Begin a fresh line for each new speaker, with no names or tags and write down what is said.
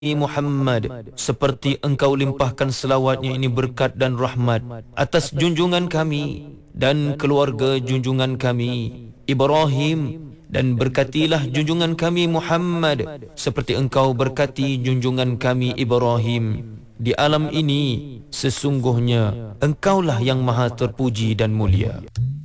Muhammad, seperti engkau limpahkan selawatnya ini berkat dan rahmat atas junjungan kami dan keluarga junjungan kami Ibrahim, dan berkatilah junjungan kami Muhammad seperti engkau berkati junjungan kami Ibrahim. Di alam ini sesungguhnya engkaulah yang maha terpuji dan mulia.